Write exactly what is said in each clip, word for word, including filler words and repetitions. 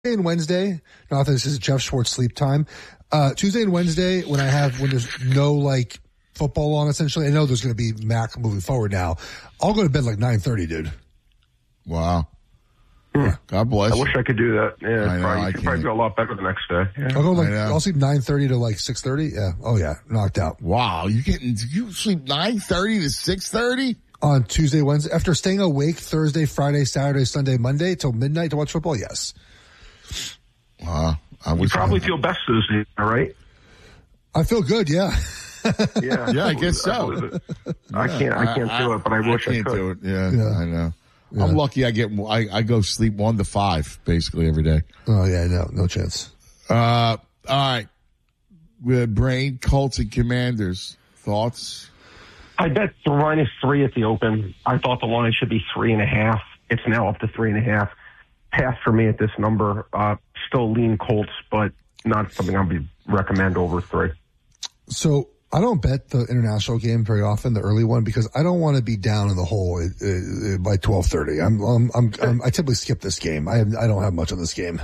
and Wednesday, not that this is Jeff Schwartz sleep time. Uh, Tuesday and Wednesday, when I have, when there's no like football on, essentially, I know there's going to be Mac moving forward now. I'll go to bed like nine thirty, dude. Wow. Yeah. God bless. I wish I could do that. Yeah, I know, probably, I you could probably can't. do a lot better the next day. Yeah. I'll go like, I'll sleep nine thirty to like six thirty. Yeah. Oh yeah. Knocked out. Wow. You getting, you sleep nine thirty to six thirty? On Tuesday, Wednesday, after staying awake Thursday, Friday, Saturday, Sunday, Monday till midnight to watch football. Yes. Wow. I You wish probably I, feel best this year, right? I feel good. Yeah. Yeah. Yeah, I guess I so. believe it. I can't, I can't do it, but I wish I, can't could. do it. Yeah, Yeah. I know. Yeah. I'm lucky. I get. I, I go sleep one to five basically every day. Oh yeah. No, no chance. Uh, all right. With Brain, Colts, and Commanders. Thoughts? I bet the line is three at the open. I thought the line should be three and a half. It's now up to three and a half. Pass for me at this number. Uh, still lean Colts, but not something I'd be recommend over three. So I don't bet the international game very often, the early one, because I don't want to be down in the hole uh, uh, by twelve thirty. I'm, I'm, I'm, I'm, I typically skip this game. I have, I don't have much on this game.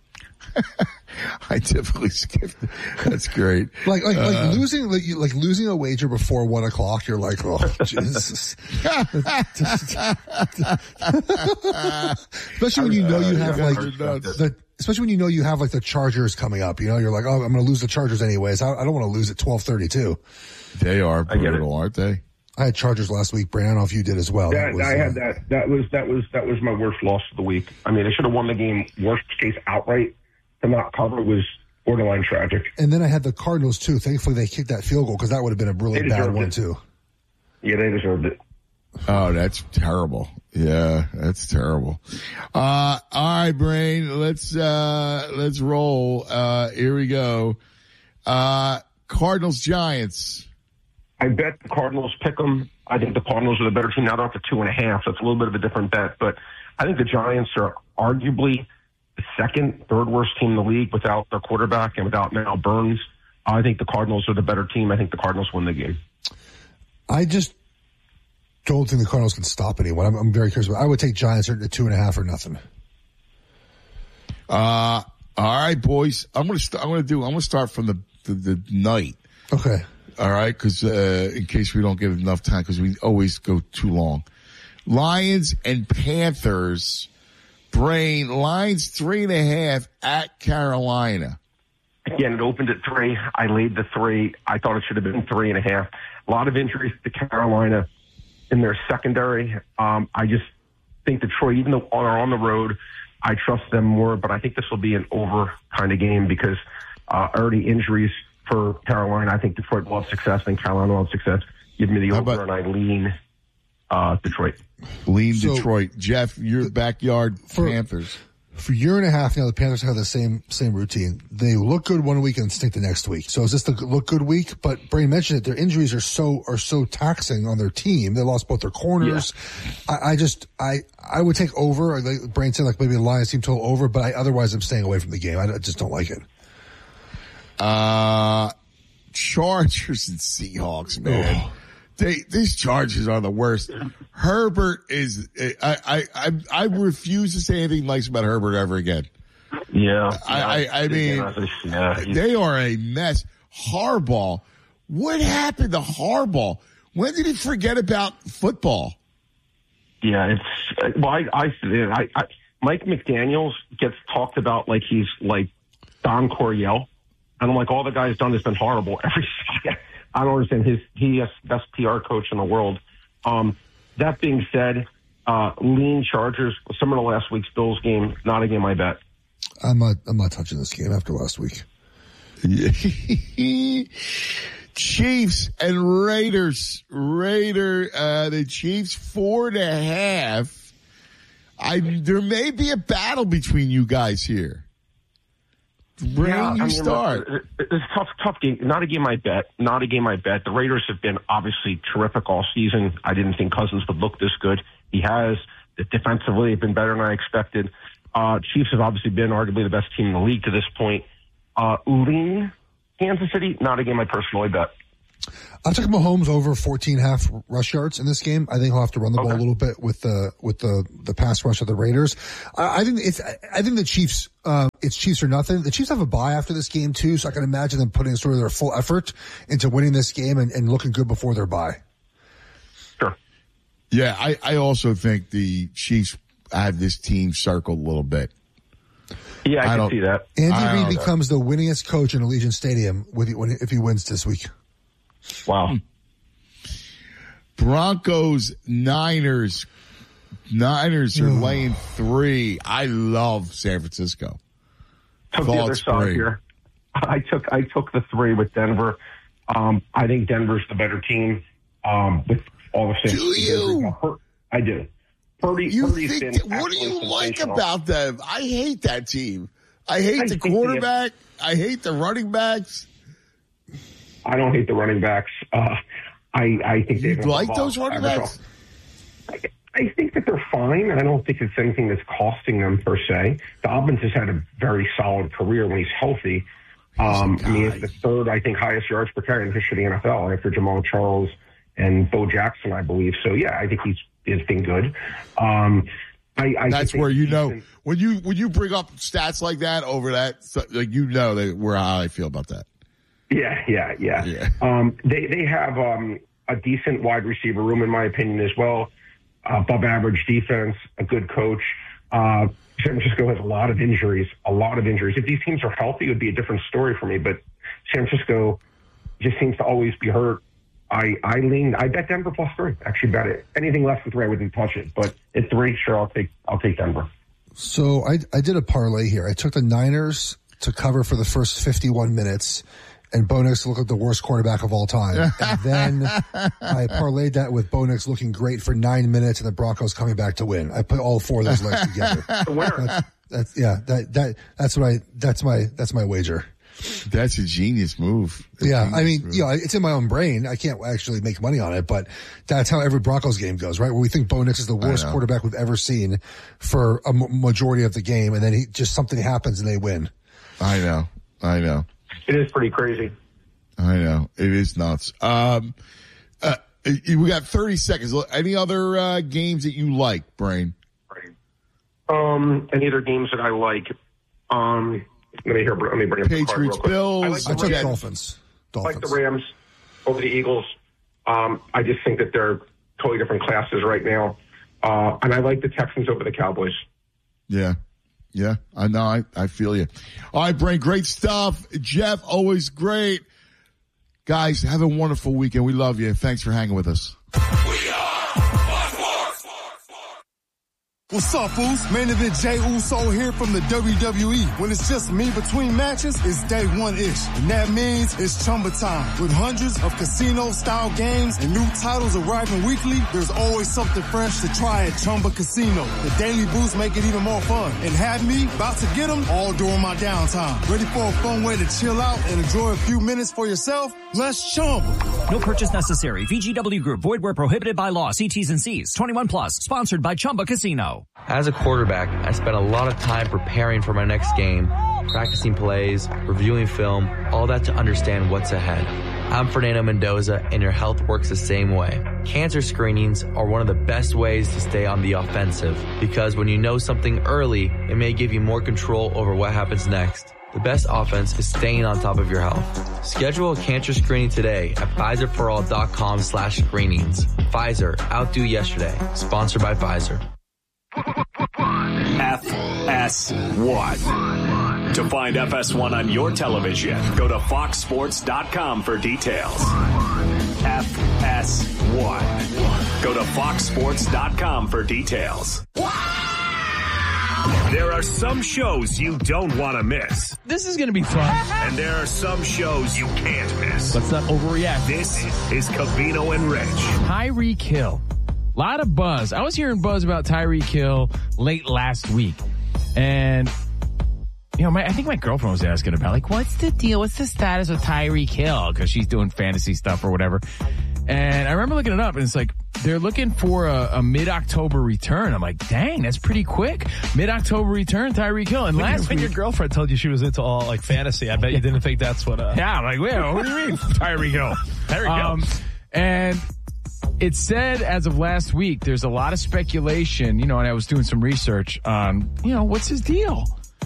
I typically skip. That's great. Like, like, Uh, like losing, like, you- like losing a wager before one o'clock. You're like, oh, Jesus. Especially when you know you have like the, especially when you know you have like the Chargers coming up. You know, you're like, oh, I'm going to lose the Chargers anyways. I, I don't want to lose at twelve thirty-two. They are I get it. brutal, aren't they? I had Chargers last week, Brandon. I don't know if you did as well. That, was, I uh, had that. That was that was that was my worst loss of the week. I mean, I should have won the game. Worst case outright. To not cover was borderline tragic. And then I had the Cardinals too. Thankfully, they kicked that field goal because that would have been a really They bad deserved one it. too. Yeah, they deserved it. Oh, that's terrible. Yeah, that's terrible. Uh, all right, Brain, let's, uh, let's roll. Uh, here we go. Uh, Cardinals, Giants. I bet the Cardinals pick them. I think the Cardinals are the better team. Now they're up to two and a half. So it's a little bit of a different bet, but I think the Giants are arguably the second, third worst team in the league without their quarterback and without Mal Burns. I think the Cardinals are the better team. I think the Cardinals win the game. I just don't think the Cardinals can stop anyone. I'm, I'm very curious. About, I would take Giants at two and a half or nothing. Uh, all right, boys. I'm going to, st- I'm going to do, I'm going to start from the, the, the night. Okay. All right. Cause, uh, in case we don't get enough time, cause we always go too long. Lions and Panthers. Brain, Lions three and a half at Carolina. Again, it opened at three. I laid the three. I thought it should have been three and a half. A lot of injuries to Carolina in their secondary. Um, I just think Detroit, even though they're on the road, I trust them more. But I think this will be an over kind of game because uh, already injuries for Carolina. I think Detroit will have success and Carolina will have success. Give me the How over, about- and I lean uh, Detroit. Lean So- Detroit. Jeff, your backyard For- Panthers. For a year and a half now, the Panthers have the same same routine. They look good one week and stink the next week. So is this the look good week? But Brain mentioned it. Their injuries are so are so taxing on their team. They lost both their corners. I, I just I I would take over. Like Brain said, like maybe the Lions team total over. But I, otherwise, I'm staying away from the game. I just don't like it. Uh, Chargers and Seahawks, man. Oh. They, these Chargers are the worst. Herbert is, I, I, I, I refuse to say anything nice about Herbert ever again. Yeah. I, I, I mean, yeah, he's- they are a mess. Harbaugh. What happened to Harbaugh? When did he forget about football? Yeah, it's well. I, I, I, I, Mike McDaniels gets talked about like he's like Don Coryell, and I'm like, all the guy's done has been horrible. Every I don't understand his. He has the best P R coach in the world. Um, that being said, uh, lean Chargers. Similar to last week's Bills game, not a game I bet. I'm not I'm not touching this game after last week. Chiefs and Raiders. Raider, uh, the Chiefs four and a half. I, there may be a battle between you guys here. Brain, Yeah, you I mean, start. look, It's a tough, tough game. Not a game I bet. Not a game I bet. The Raiders have been obviously terrific all season. I didn't think Cousins would look this good. He has. The defensively have been better than I expected. Uh, Chiefs have obviously been arguably the best team in the league to this point. Uh, lean Kansas City, not a game I personally bet. I took Mahomes over fourteen half rush yards in this game. I think he'll have to run the okay. ball a little bit with the with the the pass rush of the Raiders. I, I think it's I think the Chiefs uh, it's Chiefs or nothing. The Chiefs have a bye after this game too, so I can imagine them putting sort of their full effort into winning this game and, and looking good before their bye. Sure. Yeah, I, I also think the Chiefs have this team circled a little bit. Yeah, I, I can see that. Andy Reid becomes the winningest coach in Allegiant Stadium with when if he wins this week. Wow. Broncos, Niners. Niners are laying three. I love San Francisco. Took the other side here. I took I took the three with Denver. Um, I think Denver's the better team. Um, with all the Do you? I do. Purdy, you Purdy's think? been What do you like about them? I hate that team. I hate I the quarterback. Have, I hate the running backs. I don't hate the running backs. Uh, I, I think you like those running backs. I, I think that they're fine. I don't think it's anything that's costing them per se. Dobbins has had a very solid career when he's healthy. Um, I mean, it's the third, I think, highest yards per carry in the history of the N F L after Jamal Charles and Bo Jackson, I believe. So yeah, I think he's has been good. Um, I, I That's where you know been, when you when you bring up stats like that over that, like you know that where how I feel about that. Yeah, yeah, yeah. yeah. Um, they they have um, a decent wide receiver room, in my opinion, as well. Above average defense, a good coach. Uh, San Francisco has a lot of injuries, a lot of injuries. If these teams are healthy, it would be a different story for me. But San Francisco just seems to always be hurt. I I lean. I bet Denver plus three. Actually, bet it. Anything less than three, I wouldn't touch it. But at three, sure, I'll take I'll take Denver. So I I did a parlay here. I took the Niners to cover for the first fifty-one minutes. And Bo Nix looked like the worst quarterback of all time. And then I parlayed that with Bo Nix looking great for nine minutes and the Broncos coming back to win. I put all four of those legs together. That's, that's, yeah, that, that, that's what I, that's my, that's my wager. That's a genius move. A yeah. Genius I mean, move. you know, it's in my own brain. I can't actually make money on it, but that's how every Broncos game goes, right? Where we think Bo Nix is the worst quarterback we've ever seen for a m- majority of the game. And then he just something happens and they win. I know. I know. It is pretty crazy. I know. It is nuts. Um, uh, we got thirty seconds. Any other uh, games that you like, Brain? Um, any other games that I like? Um, let me hear. Let me bring up the card real quick. Bills. I, like I took Rams. Dolphins. Dolphins. I like the Rams over the Eagles. Um, I just think that they're totally different classes right now. Uh, and I like the Texans over the Cowboys. Yeah. Yeah, I know. I, I feel you. All right, Brain, great stuff. Jeff, always great. Guys, have a wonderful weekend. We love you. Thanks for hanging with us. We are What's up, fools? Main event Jey Uso here from the W W E. When it's just me between matches, it's day one-ish. And that means it's Chumba time. With hundreds of casino-style games and new titles arriving weekly, there's always something fresh to try at Chumba Casino. The daily boosts make it even more fun. And have me about to get them all during my downtime. Ready for a fun way to chill out and enjoy a few minutes for yourself? Let's Chumba. No purchase necessary. V G W Group. Void where prohibited by law. See T's and C's. twenty-one plus. Sponsored by Chumba Casino. As a quarterback, I spent a lot of time preparing for my next game, practicing plays, reviewing film, all that to understand what's ahead. I'm Fernando Mendoza, and your health works the same way. Cancer screenings are one of the best ways to stay on the offensive, because when you know something early, it may give you more control over what happens next. The best offense is staying on top of your health. Schedule a cancer screening today at Pfizerforall.com slash screenings. Pfizer, outdo yesterday. Sponsored by Pfizer. F S one. To find F S one on your television, go to fox sports dot com for details. F S one. Go to fox sports dot com for details. There are some shows you don't want to miss. This is going to be fun. And there are some shows you can't miss. Let's not overreact. This is Covino and Rich. Tyreek Hill. A lot of buzz. I was hearing buzz about Tyreek Hill late last week. And, you know, my, I think my girlfriend was asking about, like, what's the deal? What's the status of Tyreek Hill? Because she's doing fantasy stuff or whatever. And I remember looking it up, and it's like, they're looking for a, a mid-October return. I'm like, dang, that's pretty quick. Mid-October return, Tyreek Hill. And when last when week, your girlfriend told you she was into all like fantasy, I bet you didn't think that's what. Uh... Yeah, I'm like, wait, what do you mean, Tyreek Hill? Tyreek Hill. Um, and it said as of last week, there's a lot of speculation, you know, and I was doing some research on, you know, what's his deal?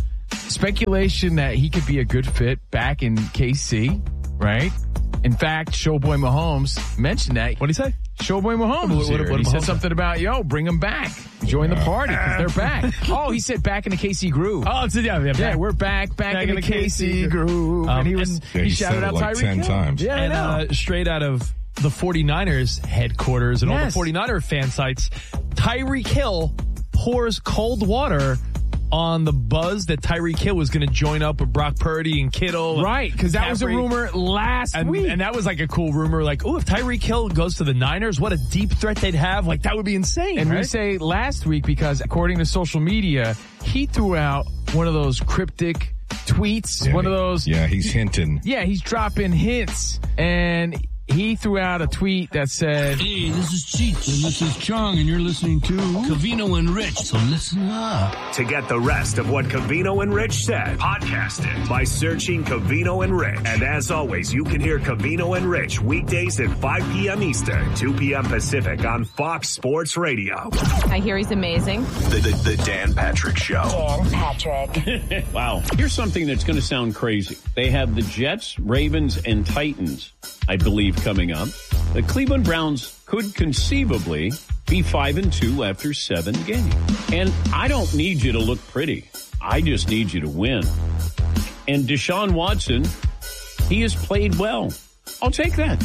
Speculation that he could be a good fit back in K C, right? In fact, Showboy Mahomes mentioned that. What did he say? Showboy Mahomes What, was what, here. what He Mahomes said something about, yo, bring them back. Join the party because they're back. Oh, he said back in the K C groove. Oh, it's, yeah, yeah, Yeah, back. we're back, back, Back in, in the the K C, K C groove. Um, and he was, and- he, Yeah, he shouted said it out like Tyreek ten Hill. times. Yeah, and I know. uh, straight out of the 49ers headquarters and Yes. all the 49er fan sites, Tyreek Hill pours cold water on the buzz that Tyreek Hill was going to join up with Brock Purdy and Kittle. Right, because that was a McCaffrey. rumor last And, week. and that was like a cool rumor. Like, oh, if Tyreek Hill goes to the Niners, what a deep threat they'd have. Like, that would be insane. And right? we say last week because according to social media, he threw out one of those cryptic tweets, Yeah, one of he- those. Yeah, he's hinting. Yeah, he's dropping hints. And he threw out a tweet that said, Hey, this is Cheech, and this is Chong, and you're listening to Covino and Rich, so listen up. To get the rest of what Covino and Rich said, podcast it by searching Covino and Rich. And as always, you can hear Covino and Rich weekdays at five p.m. Eastern, two p.m. Pacific on Fox Sports Radio. I hear he's amazing. The, the, the Dan Patrick Show. Dan Patrick. Wow. Here's something that's going to sound crazy. They have the Jets, Ravens, and Titans, I believe, coming up. The Cleveland Browns could conceivably be five and two after seven games. And I don't need you to look pretty. I just need you to win. And Deshaun Watson, he has played well. I'll take that.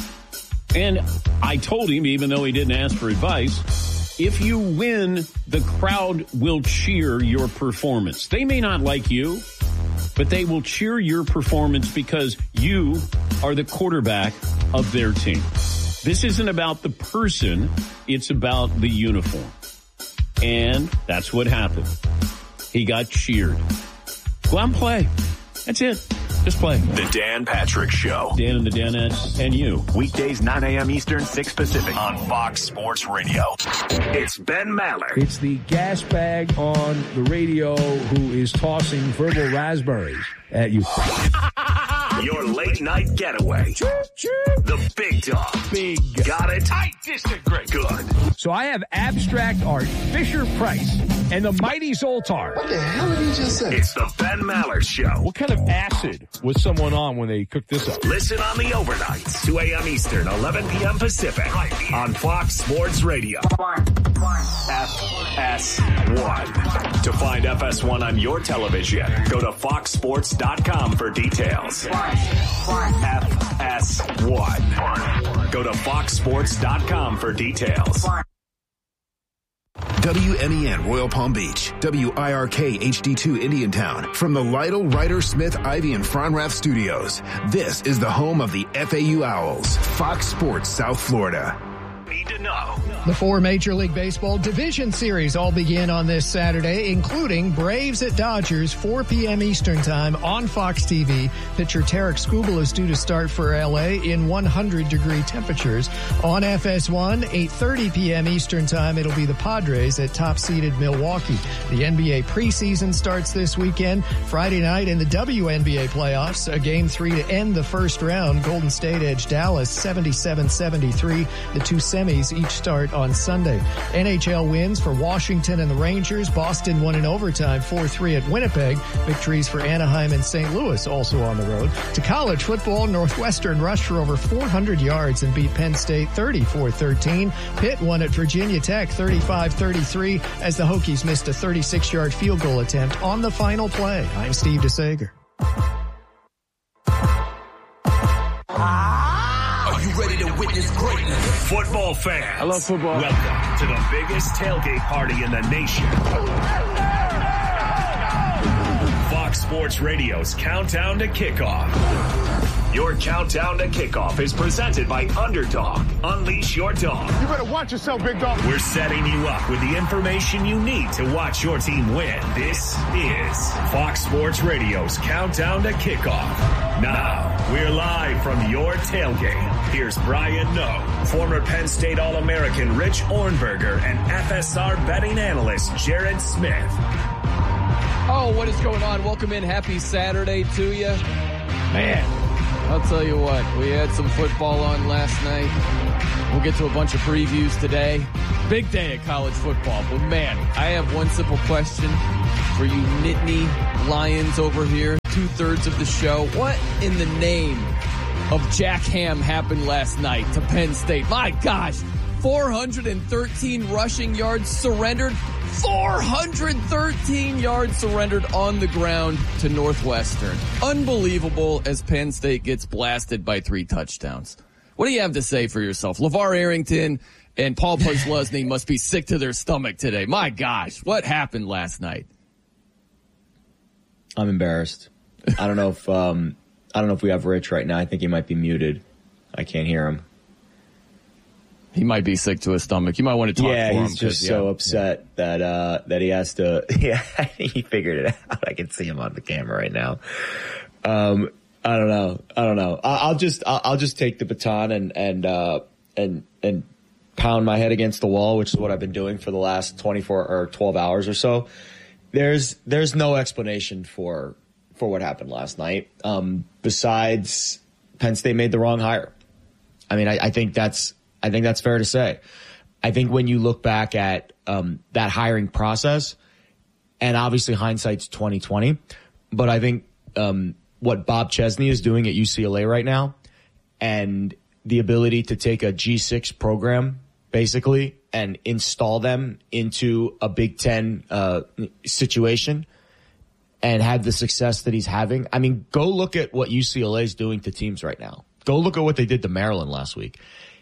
And I told him, even though he didn't ask for advice, if you win, the crowd will cheer your performance. They may not like you, but they will cheer your performance because you are the quarterback of their team. This isn't about the person. It's about the uniform. And that's what happened. He got cheered. Go out and play. That's it. Just play. The Dan Patrick Show. Dan and the Danettes and you. Weekdays, nine a.m. Eastern, six Pacific on Fox Sports Radio. It's Ben Maller. It's the gas bag on the radio who is tossing verbal raspberries at you. Your late night getaway. The big dog. Big. Got it? I disagree. Good. So I have abstract art, Fisher Price, and the mighty Zoltar. What the hell did he just say? It's the Ben Maller Show. What kind of acid was someone on when they cooked this up? Listen on the overnights, two a.m. Eastern, eleven p.m. Pacific, right on Fox Sports Radio. F S one. To find F S one on your television, go to fox sports dot com for details. F S one. Go to fox sports dot com for details. W N E N Royal Palm Beach, W I R K H D two Indiantown. From the Lytle, Ryder, Smith, Ivy, and Fronrath Studios, this is the home of the F A U Owls, Fox Sports South Florida. Need to know. The four Major League Baseball division series all begin on this Saturday, including Braves at Dodgers, four p.m. Eastern Time on Fox T V. Pitcher Tarek Skubal is due to start for L A in one hundred degree temperatures. On F S one, eight thirty p.m. Eastern Time, it'll be the Padres at top-seeded Milwaukee. The N B A preseason starts this weekend. Friday night in the W N B A playoffs, a game three to end the first round. Golden State edged Dallas seventy-seven seventy-three. The two semis each start on Sunday. N H L wins for Washington and the Rangers. Boston won in overtime four three at Winnipeg. Victories for Anaheim and Saint Louis also on the road. To college football, Northwestern rushed for over four hundred yards and beat Penn State thirty-four thirteen. Pitt won at Virginia Tech thirty-five thirty-three as the Hokies missed a thirty-six yard field goal attempt on the final play. I'm Steve DeSager. Are you ready to witness greatness? Football fans. I love football. Welcome to the biggest tailgate party in the nation. Fox Sports Radio's Countdown to Kickoff. Your Countdown to Kickoff is presented by Underdog. Unleash your dog. You better watch yourself, big dog. We're setting you up with the information you need to watch your team win. This is Fox Sports Radio's Countdown to Kickoff. Now, we're live from your tailgate. Here's Brian Noe, former Penn State All-American Rich Ornberger, and F S R betting analyst Jared Smith. Oh, what is going on? Welcome in. Happy Saturday to you. Man, I'll tell you what, we had some football on last night. We'll get to a bunch of previews today. Big day of college football. But man, I have one simple question for you Nittany Lions over here. Two-thirds of the show. What in the name of Jack Ham happened last night to Penn State? My gosh, four hundred thirteen rushing yards surrendered. four hundred thirteen yards surrendered on the ground to Northwestern. Unbelievable as Penn State gets blasted by three touchdowns. What do you have to say for yourself? LeVar Arrington and Paul Posluszny must be sick to their stomach today. My gosh, what happened last night? I'm embarrassed. I don't know if um, I don't know if we have Rich right now. I think he might be muted. I can't hear him. He might be sick to his stomach. You might want to talk yeah, to him. He's just so yeah. upset yeah. that uh, that he has to. Yeah, he figured it out. I can see him on the camera right now. Um, I don't know. I don't know. I'll just I'll, I'll just take the baton and and uh, and and pound my head against the wall, which is what I've been doing for the last twenty-four or twelve hours or so. There's there's no explanation for for what happened last night. Um, besides, Penn State made the wrong hire. I mean, I, I think that's. I think that's fair to say. I think when you look back at um, that hiring process, and obviously hindsight's twenty twenty, but I think um, what Bob Chesney is doing at U C L A right now, and the ability to take a G six program basically and install them into a Big Ten uh, situation, and have the success that he's having. I mean, go look at what U C L A is doing to teams right now. Go look at what they did to Maryland last week.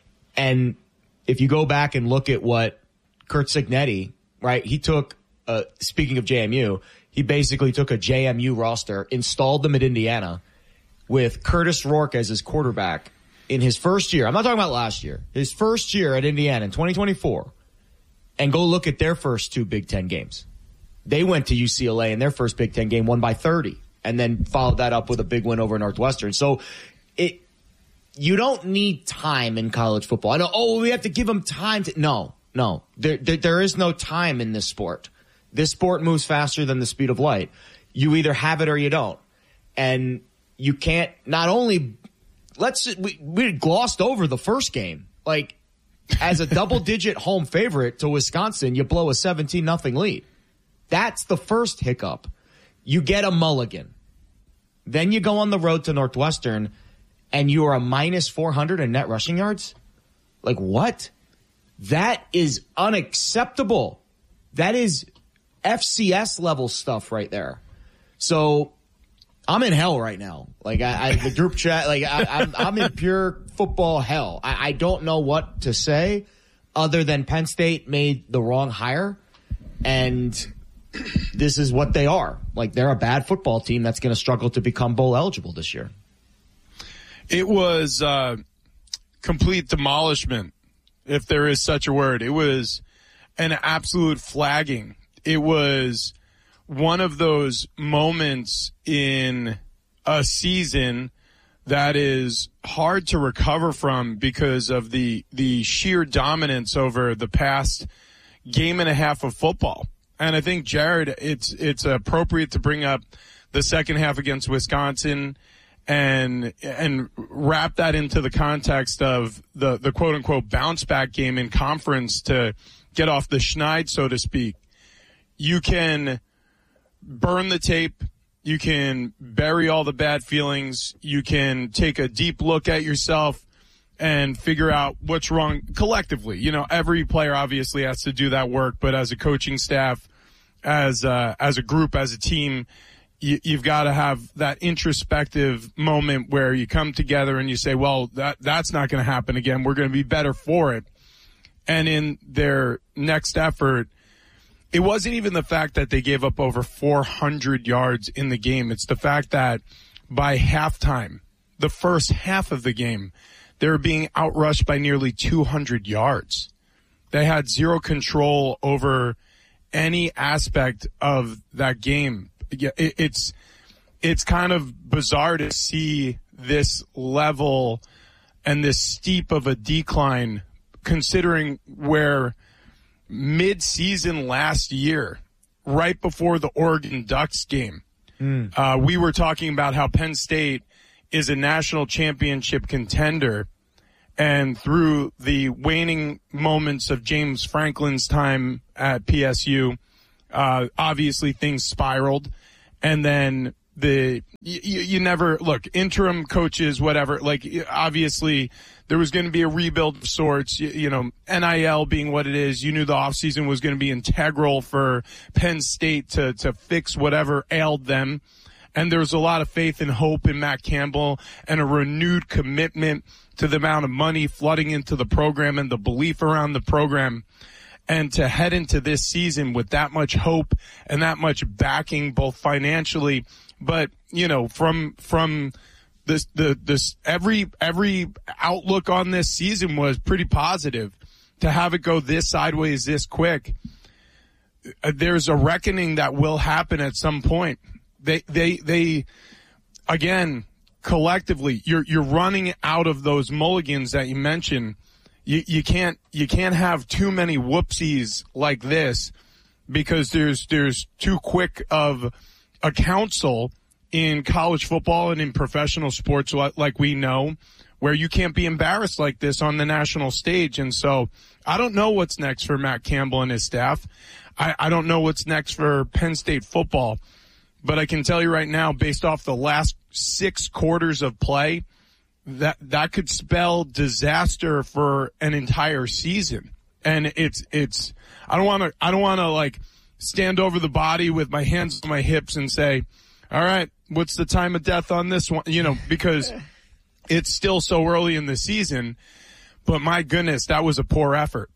And if you go back and look at what Curt Cignetti, right, he took, uh, speaking of J M U, he basically took a J M U roster, installed them at Indiana with Curtis Rourke as his quarterback in his first year. I'm not talking about last year. His first year at Indiana in twenty twenty-four. And go look at their first two Big Ten games. They went to U C L A in their first Big Ten game, won by thirty, and then followed that up with a big win over Northwestern. So it... You don't need time in college football. I know, oh, we have to give them time to. No, no. There, there, there is no time in this sport. This sport moves faster than the speed of light. You either have it or you don't. And you can't not only, let's, we, we glossed over the first game. Like, as a double digit home favorite to Wisconsin, you blow a seventeen nothing lead. That's the first hiccup. You get a mulligan. Then you go on the road to Northwestern, and you are a minus four hundred in net rushing yards? Like, what? That is unacceptable. That is F C S level stuff right there. So I'm in hell right now. Like, I, I the group chat, like, I, I'm, I'm in pure football hell. I, I don't know what to say other than Penn State made the wrong hire, and this is what they are. Like, they're a bad football team that's going to struggle to become bowl eligible this year. It was uh, complete demolishment, if there is such a word. It was an absolute flagging. It was one of those moments in a season that is hard to recover from because of the the sheer dominance over the past game and a half of football. And I think, Jared, it's it's appropriate to bring up the second half against Wisconsin and and wrap that into the context of the, the quote-unquote bounce-back game in conference to get off the schneid, so to speak. You can burn the tape. You can bury all the bad feelings. You can take a deep look at yourself and figure out what's wrong collectively. You know, every player obviously has to do that work, but as a coaching staff, as a, as a group, as a team, you, you've got to have that introspective moment where you come together and you say, well, that that's not going to happen again. We're going to be better for it. And in their next effort, it wasn't even the fact that they gave up over four hundred yards in the game. It's the fact that by halftime, the first half of the game, they were being outrushed by nearly two hundred yards. They had zero control over any aspect of that game. It's it's kind of bizarre to see this level and this steep of a decline, considering where mid-season last year, right before the Oregon Ducks game, mm. uh, we were talking about how Penn State is a national championship contender. And through the waning moments of James Franklin's time at P S U, uh, obviously things spiraled. And then the, you, you never, look, interim coaches, whatever, like obviously there was going to be a rebuild of sorts, you, you know, N I L being what it is. You knew the offseason was going to be integral for Penn State to, to fix whatever ailed them. And there was a lot of faith and hope in Matt Campbell and a renewed commitment to the amount of money flooding into the program and the belief around the program. And to head into this season with that much hope and that much backing, both financially, but, you know, from, from this, the, this, every, every outlook on this season was pretty positive. To have it go this sideways this quick, there's a reckoning that will happen at some point. They, they, they, again, collectively, you're, you're running out of those mulligans that you mentioned. You, you can't, you can't have too many whoopsies like this because there's, there's too quick of a council in college football and in professional sports like we know, where you can't be embarrassed like this on the national stage. And so I don't know what's next for Matt Campbell and his staff. I, I don't know what's next for Penn State football. But I can tell you right now, based off the last six quarters of play, that that could spell disaster for an entire season. And it's it's I don't want to I don't want to like stand over the body with my hands on my hips and say, all right, what's the time of death on this one? You know, because it's still so early in the season. But my goodness, that was a poor effort.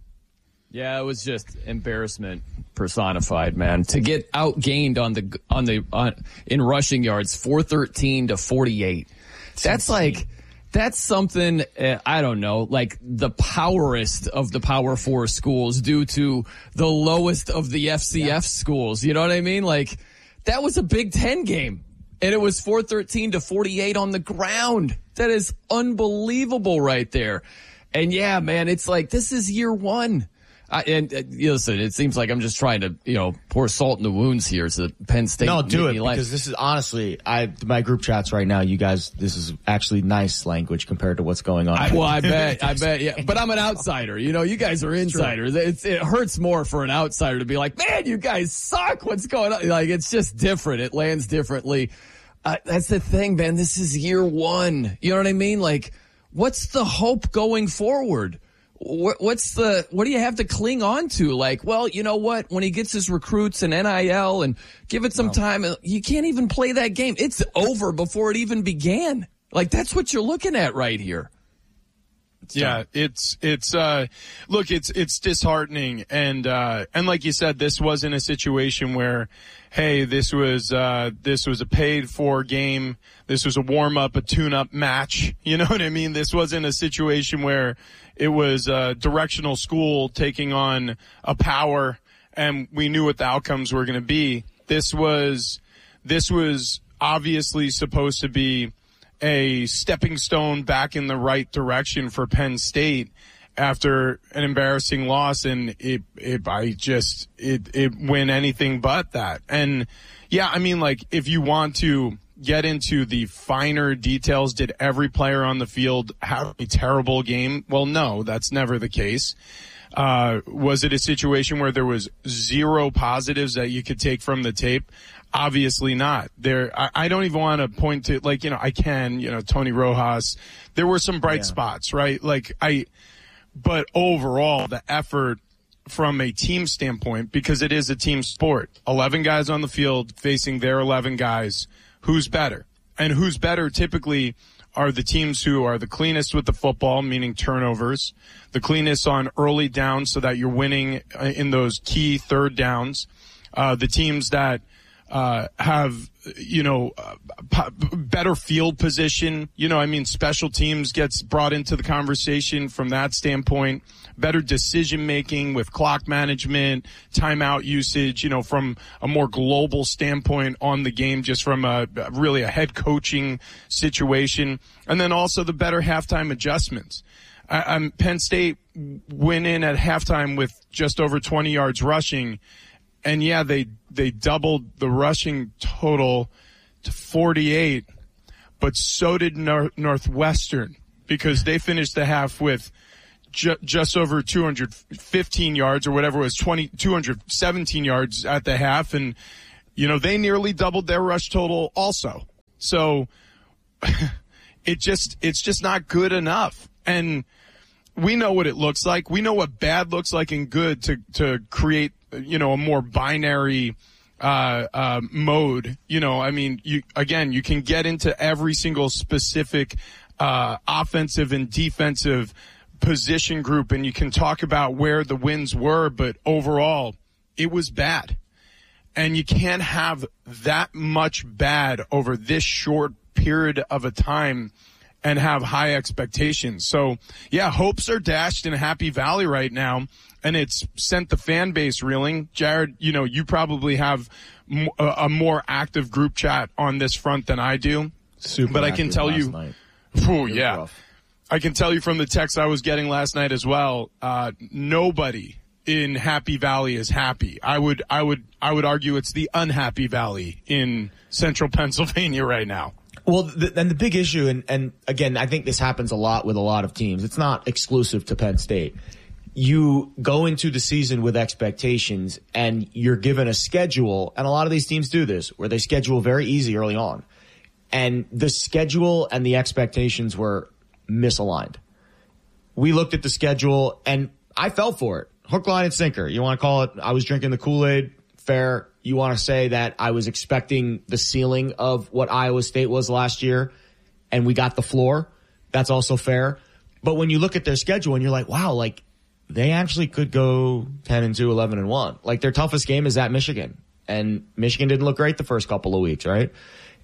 Yeah, it was just embarrassment personified, man. To get outgained on the on the on, in rushing yards, four thirteen to forty-eight. That's like that's something uh, I don't know, like the powerest of the Power Four schools due to the lowest of the F C F yeah. schools. You know what I mean? Like that was a Big Ten game, and it was four thirteen to forty-eight on the ground. That is unbelievable, right there. And yeah, man, it's like this is year one. I, and uh, listen, it seems like I'm just trying to, you know, pour salt in the wounds here. So Penn State. No, do it because this is honestly, I my group chats right now. You guys, this is actually nice language compared to what's going on. I, well, I bet, I bet, yeah. But I'm an outsider. You know, you guys are insiders. It's, it hurts more for an outsider to be like, man, you guys suck. What's going on? Like, it's just different. It lands differently. Uh, that's the thing, man. This is year one. You know what I mean? Like, what's the hope going forward? What's the, what do you have to cling on to? Like, well, you know what? When he gets his recruits and N I L and give it some wow. time, you can't even play that game. It's over before it even began. Like, that's what you're looking at right here. It's yeah, done. it's, it's, uh, look, it's, it's disheartening. And, uh, and like you said, this wasn't a situation where, hey, this was, uh, this was a paid for game. This was a warm up, a tune up match. You know what I mean? This wasn't a situation where it was a directional school taking on a power and we knew what the outcomes were going to be. This was, this was obviously supposed to be a stepping stone back in the right direction for Penn State after an embarrassing loss. And it, it, I just, it, it went anything but that. And yeah, I mean, like if you want to get into the finer details, did every player on the field have a terrible game? Well, no, that's never the case. Uh, was it a situation where there was zero positives that you could take from the tape? Obviously not. There, I, I don't even want to point to, like, you know, I can, you know, Tony Rojas. There were some bright yeah. spots, right? Like I, but overall, the effort from a team standpoint, because it is a team sport, eleven guys on the field facing their eleven guys, who's better? And who's better typically are the teams who are the cleanest with the football, meaning turnovers, the cleanest on early downs so that you're winning in those key third downs, uh, the teams that uh, have, you know, uh, better field position. You know, I mean, special teams gets brought into the conversation from that standpoint. Better decision making with clock management, timeout usage, you know, from a more global standpoint on the game, just from a really a head coaching situation. And then also the better halftime adjustments. I, I'm Penn State went in at halftime with just over twenty yards rushing. And yeah, they, they doubled the rushing total to forty-eight, but so did Nor- Northwestern because they finished the half with ju- just over two hundred fifteen yards or whatever it was, twenty, two hundred seventeen yards at the half. And, you know, they nearly doubled their rush total also. So it just, it's just not good enough. And we know what it looks like. We know what bad looks like and good to, to create, you know, a more binary uh, uh, mode. You know, I mean, you, again, you can get into every single specific uh, offensive and defensive position group and you can talk about where the wins were, but overall, it was bad. And you can't have that much bad over this short period of a time and have high expectations. So, yeah, hopes are dashed in Happy Valley right now, and it's sent the fan base reeling. Jared, you know, you probably have m- a, a more active group chat on this front than I do. Super but I can tell you, oh yeah, rough. I can tell you from the text I was getting last night as well, uh, nobody in Happy Valley is happy. I would, I would, I would argue it's the unhappy valley in central Pennsylvania right now. Well, the, and the big issue, and, and again, I think this happens a lot with a lot of teams. It's not exclusive to Penn State. You go into the season with expectations and you're given a schedule, and a lot of these teams do this, where they schedule very easy early on. And the schedule and the expectations were misaligned. We looked at the schedule and I fell for it. Hook, line, and sinker. You want to call it, I was drinking the Kool-Aid, fair. You want to say that I was expecting the ceiling of what Iowa State was last year and we got the floor. That's also fair. But when you look at their schedule and you're like, wow, like they actually could go ten and two, eleven and one. Like their toughest game is at Michigan, and Michigan didn't look great the first couple of weeks, right?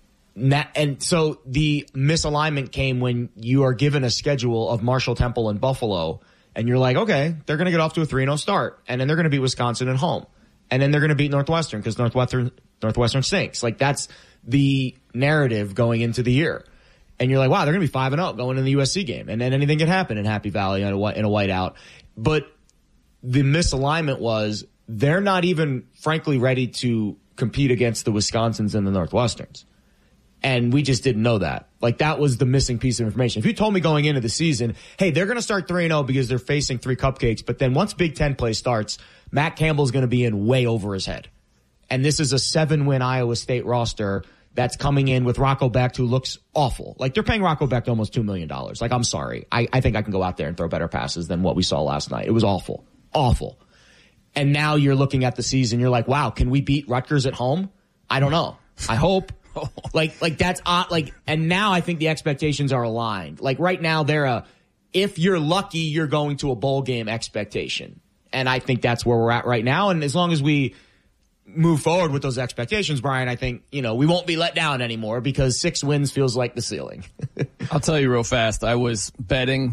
And so the misalignment came when you are given a schedule of Marshall, Temple, and Buffalo, and you're like, okay, they're going to get off to a three and oh start, and then they're going to beat Wisconsin at home. And then they're going to beat Northwestern because Northwestern, Northwestern stinks. Like that's the narrative going into the year. And you're like, wow, they're going to be five and oh going in the U S C game. And then anything can happen in Happy Valley in a, in a whiteout. But the misalignment was they're not even frankly ready to compete against the Wisconsins and the Northwesterns. And we just didn't know that. Like that was the missing piece of information. If you told me going into the season, hey, they're going to start three and oh because they're facing three cupcakes, but then once Big Ten play starts, Matt Campbell's going to be in way over his head. And this is a seven-win Iowa State roster that's coming in with Rocco Becht, who looks awful. Like they're paying Rocco Becht almost two million dollars. Like I'm sorry. I, I think I can go out there and throw better passes than what we saw last night. It was awful. Awful. And now you're looking at the season, you're like, wow, can we beat Rutgers at home? I don't know. I hope. Like, like that's odd. Like, and now I think the expectations are aligned. Like right now they're a, if you're lucky, you're going to a bowl game expectation. And I think that's where we're at right now. And as long as we move forward with those expectations, Brian, I think, you know, we won't be let down anymore because six wins feels like the ceiling. I'll tell you real fast. I was betting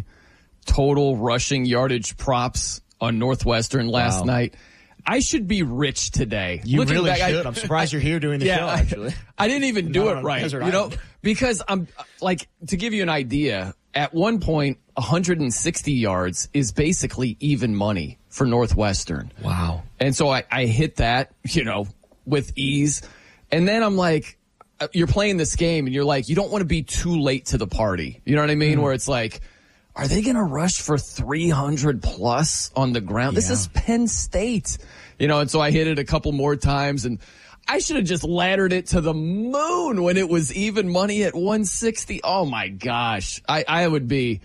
total rushing yardage props on Northwestern last Wow. night. I should be rich today. You Looking really back, should. I, I'm surprised you're here doing the yeah, show, actually. I, I didn't even do Not it on right. Desert You know, Island. because I'm like, to give you an idea, at one point, one hundred sixty yards is basically even money for Northwestern. Wow. And so I, I hit that, you know, with ease. And then I'm like, you're playing this game and you're like, you don't want to be too late to the party. You know what I mean? Mm. Where it's like, are they going to rush for three hundred plus on the ground? Yeah. This is Penn State. You know, and so I hit it a couple more times, and I should have just laddered it to the moon when it was even money at one sixty. Oh my gosh. I, I would be,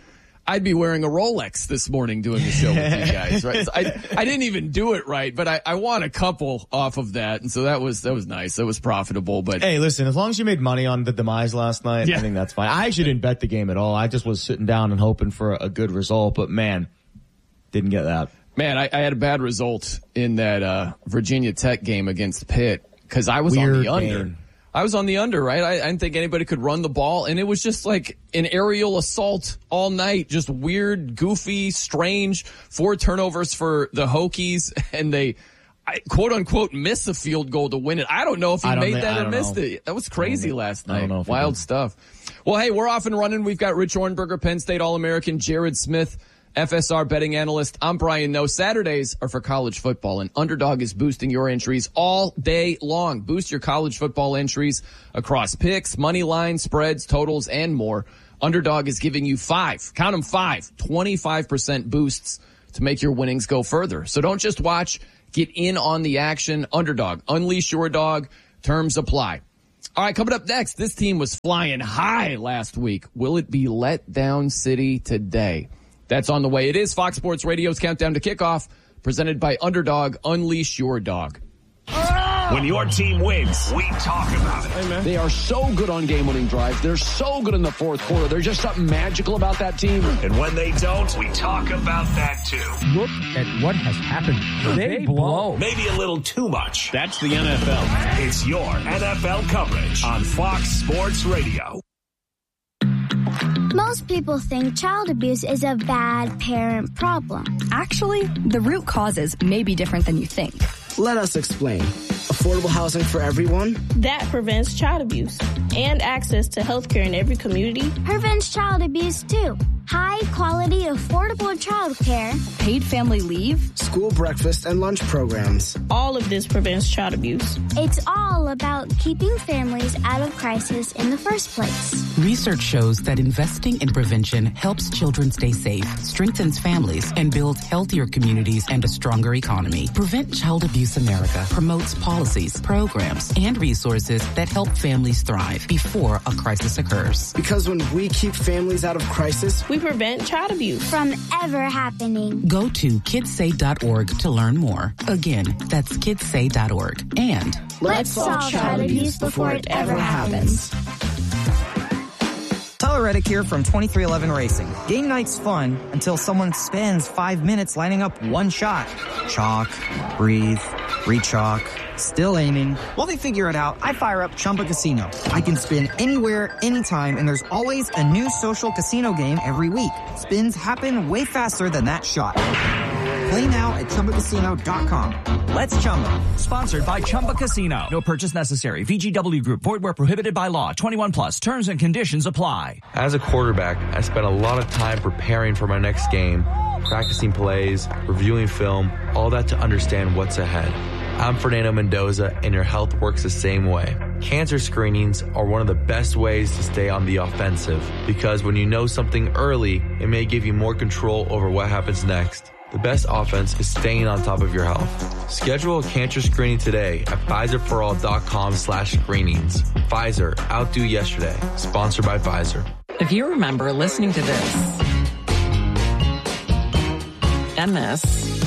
I'd be wearing a Rolex this morning doing the show with you guys, right? So I, I didn't even do it right, but I, I won a couple off of that. And so that was, that was nice. That was profitable, but. Hey, listen, as long as you made money on the demise last night, yeah. I think that's fine. I actually didn't bet the game at all. I just was sitting down and hoping for a good result, but man, didn't get that. Man, I, I had a bad result in that, uh, Virginia Tech game against Pitt because I was Weird on the under. game. I was on the under, right? I, I didn't think anybody could run the ball, and it was just like an aerial assault all night. Just weird, goofy, strange. Four turnovers for the Hokies, and they, I, quote unquote, miss a field goal to win it. I don't know if he made think, that or missed know. it. That was crazy last night. I don't know if Wild stuff. Well, hey, we're off and running. We've got Rich Ornberger, Penn State All-American, Jared Smith, F S R betting analyst. I'm Brian Noe. Saturdays are for college football, and Underdog is boosting your entries all day long. Boost your college football entries across picks, money lines, spreads, totals, and more. Underdog is giving you five, count them five, twenty-five percent boosts to make your winnings go further. So don't just watch, get in on the action. Underdog, unleash your dog. Terms apply. All right, coming up next, this team was flying high last week. Will it be let down city today? That's on the way. It is Fox Sports Radio's Countdown to Kickoff, presented by Underdog. Unleash your dog. When your team wins, we talk about it. Hey, man. They are so good on game-winning drives. They're so good in the fourth quarter. There's just something magical about that team. And when they don't, we talk about that too. Look at what has happened. They, they blow. Maybe a little too much. That's the N F L. It's your N F L coverage on Fox Sports Radio. Most people think child abuse is a bad parent problem. Actually, the root causes may be different than you think. Let us explain. Affordable housing for everyone? That prevents child abuse. And access to health care in every community. Prevents child abuse, too. High quality, affordable child care. Paid family leave. School breakfast and lunch programs. All of this prevents child abuse. It's all about keeping families out of crisis in the first place. Research shows that investing in prevention helps children stay safe, strengthens families, and builds healthier communities and a stronger economy. Prevent Child Abuse America promotes policies, programs, and resources that help families thrive before a crisis occurs. Because when we keep families out of crisis, we prevent child abuse from ever happening. Go to kids say dot org to learn more. Again, that's kids say dot org. And let's solve child abuse before it ever happens. Tyler Reddick here from twenty-three eleven Racing. Game night's fun until someone spends five minutes lining up one shot. Chalk, breathe, re-chalk, still aiming. While they figure it out, I fire up Chumba Casino. I can spin anywhere, anytime, and there's always a new social casino game every week. Spins happen way faster than that shot. Play now at Chumba Casino dot com. Let's Chumba. Sponsored by Chumba Casino. No purchase necessary. V G W Group. Void where prohibited by law. twenty-one plus. Terms and conditions apply. As a quarterback, I spent a lot of time preparing for my next game, practicing plays, reviewing film, all that to understand what's ahead. I'm Fernando Mendoza, and your health works the same way. Cancer screenings are one of the best ways to stay on the offensive, because when you know something early, it may give you more control over what happens next. The best offense is staying on top of your health. Schedule a cancer screening today at Pfizerforall.com slash screenings. Pfizer, outdo yesterday. Sponsored by Pfizer. If you remember listening to this, and this,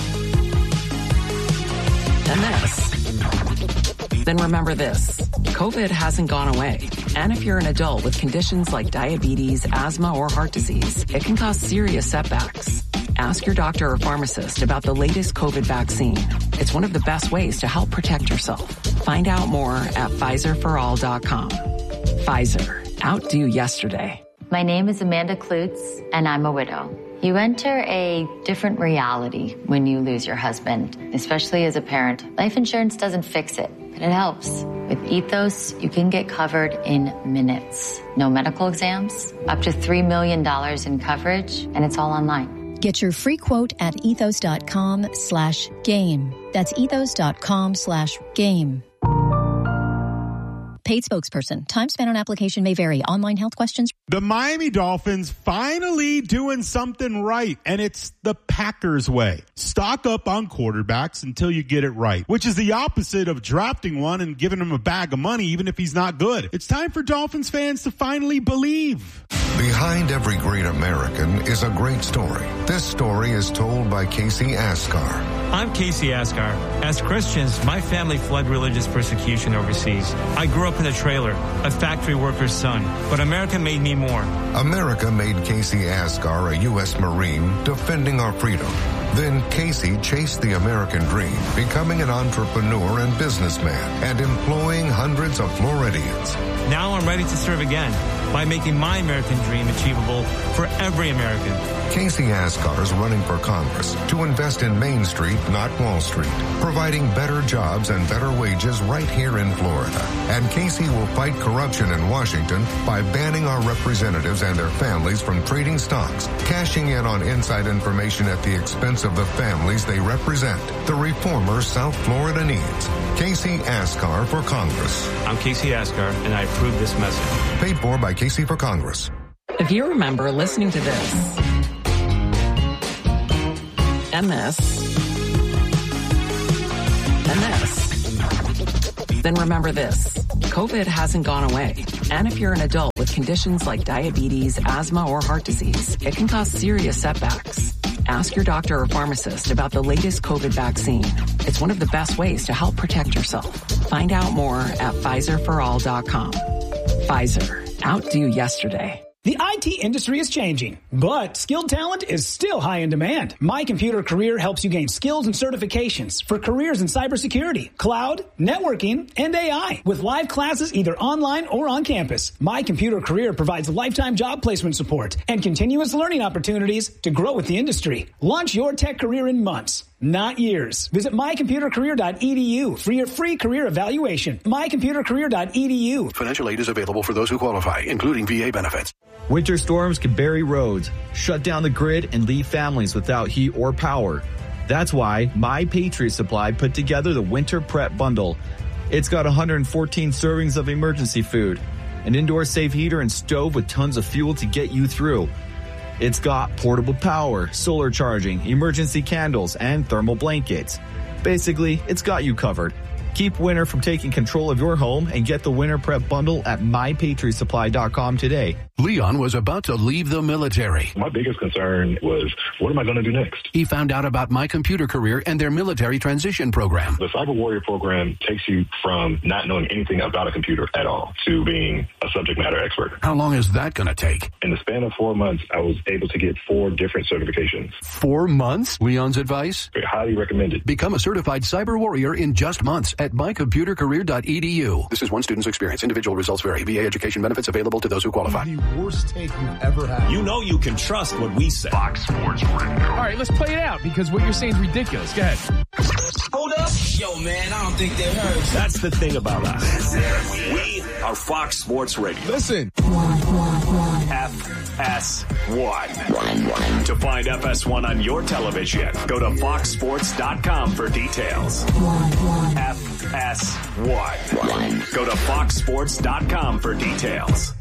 and this, then remember this. COVID hasn't gone away. And if you're an adult with conditions like diabetes, asthma, or heart disease, it can cause serious setbacks. Ask your doctor or pharmacist about the latest COVID vaccine. It's one of the best ways to help protect yourself. Find out more at Pfizer for all dot com. Pfizer, outdo yesterday. My name is Amanda Klutz, and I'm a widow. You enter a different reality when you lose your husband, especially as a parent. Life insurance doesn't fix it, but it helps. With Ethos, you can get covered in minutes. No medical exams, up to three million dollars in coverage, and it's all online. Get your free quote at ethos.com slash game. That's ethos.com slash game. Paid spokesperson. Time spent on application may vary. Online health questions. The Miami Dolphins finally doing something right, and it's the Packers way. Stock up on quarterbacks until you get it right, which is the opposite of drafting one and giving him a bag of money even if he's not good. It's time for Dolphins fans to finally believe. Behind every great American is a great story. This story is told by Casey Askar. I'm Casey Askar. As Christians, my family fled religious persecution overseas. I grew up in a trailer, a factory worker's son, but America made me more. America made Casey Askar a U S Marine defending our freedom. Then Casey chased the American dream, becoming an entrepreneur and businessman and employing hundreds of Floridians. Now I'm ready to serve again by making my American dream achievable for every American. Casey Askar is running for Congress to invest in Main Street, not Wall Street, providing better jobs and better wages right here in Florida. And Casey will fight corruption in Washington by banning our representatives and their families from trading stocks, cashing in on inside information at the expense of the families they represent. The reformers South Florida needs. Casey Askar for Congress. I'm Casey Askar, and I approve this message. Paid for by Casey for Congress. If you remember listening to this, and this, and this, then remember this. COVID hasn't gone away. And if you're an adult with conditions like diabetes, asthma, or heart disease, it can cause serious setbacks. Ask your doctor or pharmacist about the latest COVID vaccine. It's one of the best ways to help protect yourself. Find out more at Pfizer for all dot com. Pfizer. Outdo yesterday. The I T industry is changing, but skilled talent is still high in demand. My Computer Career helps you gain skills and certifications for careers in cybersecurity, cloud, networking, and A I with live classes either online or on campus. My Computer Career provides lifetime job placement support and continuous learning opportunities to grow with the industry. Launch your tech career in months, not years. Visit my computer career dot e d u for your free career evaluation. my computer career dot e d u. Financial aid is available for those who qualify, including V A benefits. Winter storms can bury roads, shut down the grid, and leave families without heat or power. That's why My Patriot Supply put together the Winter Prep Bundle. It's got one hundred fourteen servings of emergency food, an indoor safe heater and stove with tons of fuel to get you through. It's got portable power, solar charging, emergency candles, and thermal blankets. Basically, it's got you covered. Keep winter from taking control of your home and get the Winter Prep Bundle at my patriot supply dot com today. Leon was about to leave the military. My biggest concern was, what am I going to do next? He found out about My Computer Career and their military transition program. The Cyber Warrior program takes you from not knowing anything about a computer at all to being a subject matter expert. How long is that going to take? In the span of four months, I was able to get four different certifications. Four months? Leon's advice? Highly recommended. Become a certified cyber warrior in just months at my computer career dot e d u. This is one student's experience. Individual results vary. V A education benefits available to those who qualify. The worst take you've ever had. You know you can trust what we say. Fox Sports Radio. All right, let's play it out because what you're saying is ridiculous. Go ahead. Hold up. Yo, man, I don't think they heard. That's the thing about us. We are Fox Sports Radio. Listen. F S one. To find F S one on your television, go to fox sports dot com for details. F S one. Go to fox sports dot com for details.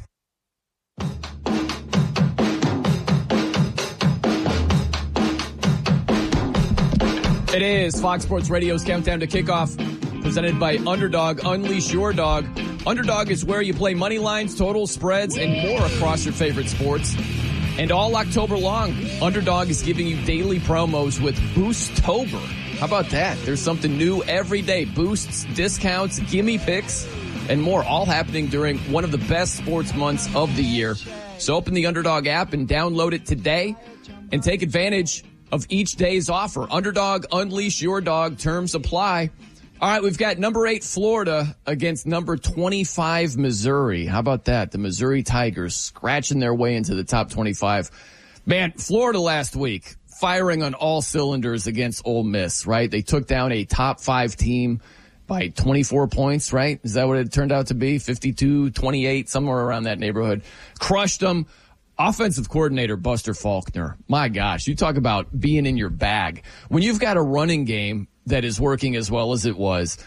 It is Fox Sports Radio's Countdown to Kickoff, presented by Underdog. Unleash your dog. Underdog is where you play money lines, totals, spreads, and more across your favorite sports. And all October long, Underdog is giving you daily promos with Boostober. How about that? There's something new every day. Boosts, discounts, gimme picks, and more, all happening during one of the best sports months of the year. So open the Underdog app and download it today and take advantage of each day's offer. Underdog, unleash your dog. Terms apply. All right, we've got number eight Florida against number twenty-five Missouri. How about that? The Missouri Tigers scratching their way into the top twenty-five. Man, Florida last week firing on all cylinders against Ole Miss, right? They took down a top five team by twenty-four points, right? Is that what it turned out to be? fifty-two twenty-eight, somewhere around that neighborhood. Crushed them. Offensive coordinator Buster Faulkner. My gosh, you talk about being in your bag. When you've got a running game that is working as well as it was,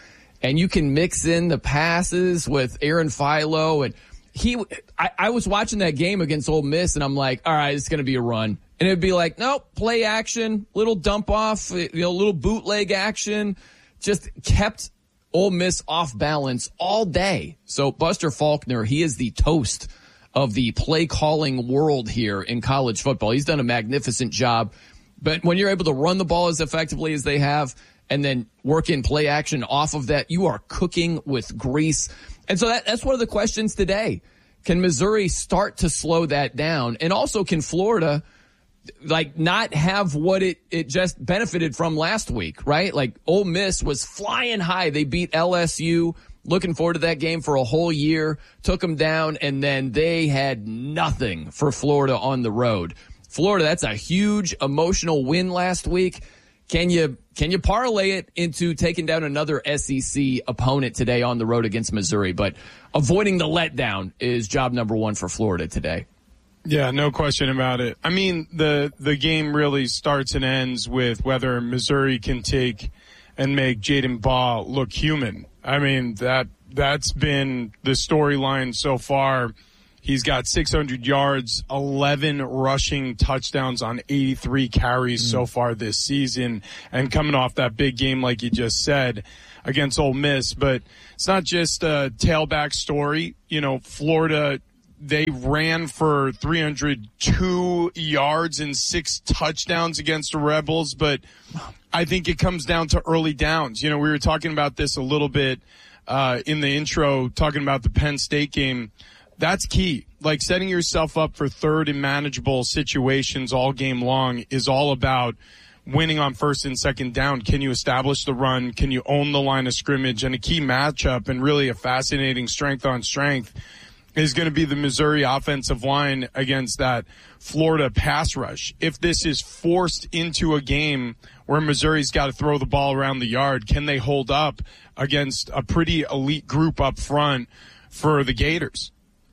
and you can mix in the passes with Aaron Philo. And he, I, I was watching that game against Ole Miss, and I'm like, all right, it's going to be a run. And it'd be like, nope, play action, little dump off, you know, little bootleg action. Just kept Ole Miss off balance all day. So Buster Faulkner, he is the toast of the play calling world here in college football. He's done a magnificent job. But when you're able to run the ball as effectively as they have and then work in play action off of that, you are cooking with grease. And so that, that's one of the questions today. Can Missouri start to slow that down? And also, can Florida, like, not have what it, it just benefited from last week, right? Like, Ole Miss was flying high. They beat L S U. Looking forward to that game for a whole year. Took them down, and then they had nothing for Florida on the road. Florida, that's a huge emotional win last week. Can you can you parlay it into taking down another S E C opponent today on the road against Missouri? But avoiding the letdown is job number one for Florida today. Yeah, no question about it. I mean, the the game really starts and ends with whether Missouri can take and make Jaden Baugh look human. I mean, that that's been the storyline so far. He's got six hundred yards, eleven rushing touchdowns on eighty-three carries mm. so far this season, and coming off that big game, like you just said, against Ole Miss. But it's not just a tailback story. You know, Florida, they ran for three hundred two yards and six touchdowns against the Rebels, but I think it comes down to early downs. You know, we were talking about this a little bit uh, in the intro, talking about the Penn State game. That's key. Like, setting yourself up for third and manageable situations all game long is all about winning on first and second down. Can you establish the run? Can you own the line of scrimmage? And a key matchup, and really a fascinating strength on strength, is going to be the Missouri offensive line against that Florida pass rush. If this is forced into a game where Missouri's got to throw the ball around the yard, can they hold up against a pretty elite group up front for the Gators?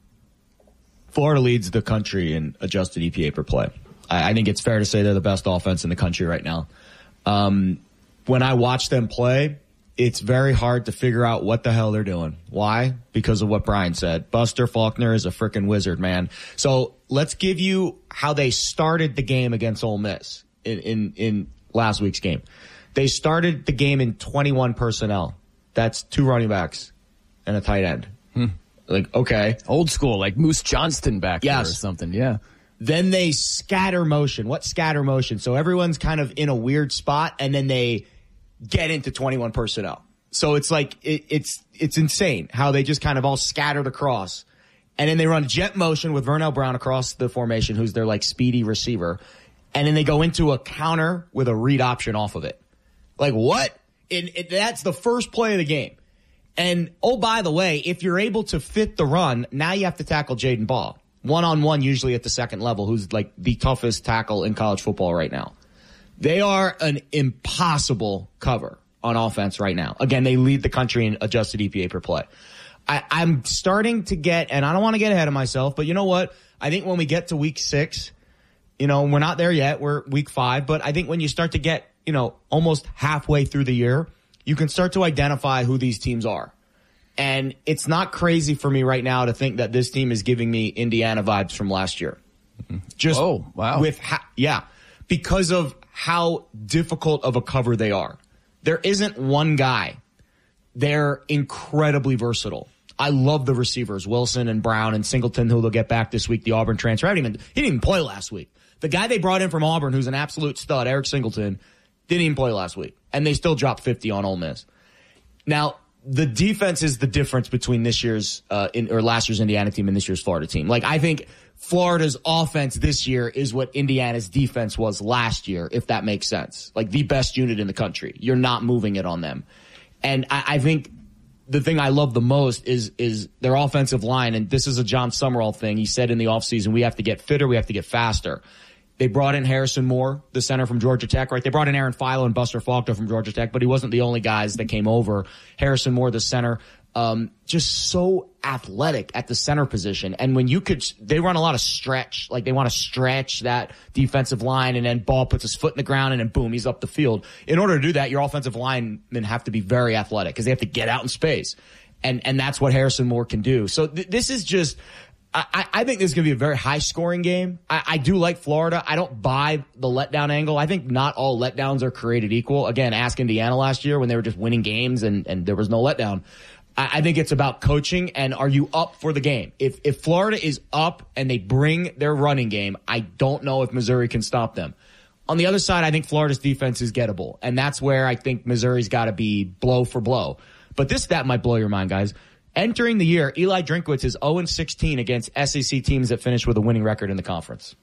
Florida leads the country in adjusted E P A per play. I, I think it's fair to say they're the best offense in the country right now. Um, when I watch them play, it's very hard to figure out what the hell they're doing. Why? Because of what Brian said. Buster Faulkner is a freaking wizard, man. So let's give you how they started the game against Ole Miss in, in, in last week's game. They started the game in twenty-one personnel. That's two running backs and a tight end. Hmm. Like, okay. Old school, like Moose Johnston back yes. there or something, yeah. Then they scatter motion. What scatter motion? So everyone's kind of in a weird spot, and then they get into twenty-one personnel. So it's like, it, it's it's insane how they just kind of all scattered across. And then they run jet motion with Vernell Brown across the formation, who's their, like, speedy receiver. And then they go into a counter with a read option off of it. Like, what? It, it, that's the first play of the game. And, oh, by the way, if you're able to fit the run, now you have to tackle Jaden Baugh. One-on-one, usually at the second level, who's like the toughest tackle in college football right now. They are an impossible cover on offense right now. Again, they lead the country in adjusted E P A per play. I, I'm starting to get, and I don't want to get ahead of myself, but you know what? I think when we get to week six, you know, we're not there yet. We're week five, but I think when you start to get, you know, almost halfway through the year, you can start to identify who these teams are. And it's not crazy for me right now to think that this team is giving me Indiana vibes from last year. Just oh, wow. with ha- yeah, because of how difficult of a cover they are. There isn't one guy. They're incredibly versatile. I love the receivers, Wilson and Brown and Singleton, who they'll get back this week, the Auburn transfer. I didn't even, he didn't even play last week. The guy they brought in from Auburn, who's an absolute stud, Eric Singleton, didn't even play last week. And they still dropped fifty on Ole Miss. Now, the defense is the difference between this year's, uh, in, or last year's Indiana team and this year's Florida team. Like, I think Florida's offense this year is what Indiana's defense was last year, if that makes sense. Like, the best unit in the country. You're not moving it on them. And I, I think the thing I love the most is, is their offensive line. And this is a John Summerall thing. He said in the offseason, we have to get fitter. We have to get faster. They brought in Harrison Moore, the center from Georgia Tech, right? They brought in Aaron Philo and Buster Faulkner from Georgia Tech, but he wasn't the only guys that came over. Harrison Moore, the center, um, just so athletic at the center position. And when you could, they run a lot of stretch, like they want to stretch that defensive line, and then Ball puts his foot in the ground and then boom, he's up the field. In order to do that, your offensive linemen have to be very athletic because they have to get out in space. And, and that's what Harrison Moore can do. So th- this is just, I, I think this is going to be a very high-scoring game. I, I do like Florida. I don't buy the letdown angle. I think not all letdowns are created equal. Again, ask Indiana last year when they were just winning games and, and there was no letdown. I, I think it's about coaching and are you up for the game? If if Florida is up and they bring their running game, I don't know if Missouri can stop them. On the other side, I think Florida's defense is gettable, and that's where I think Missouri's got to be blow for blow. But this stat might blow your mind, guys. Entering the year, Eli Drinkwitz is oh and sixteen against S E C teams that finish with a winning record in the conference.